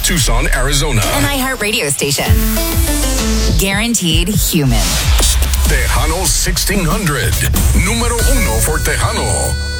Tucson, Arizona. An iHeart radio station. Guaranteed human. Tejano 1600. Número 1 for Tejano.